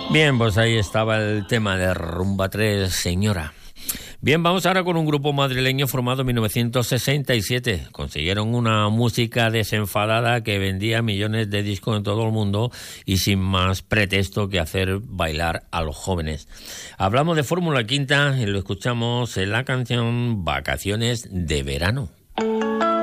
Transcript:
Bien, pues ahí estaba el tema de Rumba 3, señora. Bien, vamos ahora con un grupo madrileño formado en 1967. Consiguieron una música desenfadada que vendía millones de discos en todo el mundo y sin más pretexto que hacer bailar a los jóvenes. Hablamos de Fórmula Quinta y lo escuchamos en la canción Vacaciones de Verano.